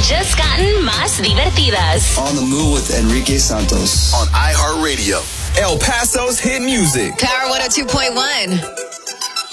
just gotten más divertidas. On the Move with Enrique Santos. On iHeartRadio. El Paso's hit music. Power 102.1.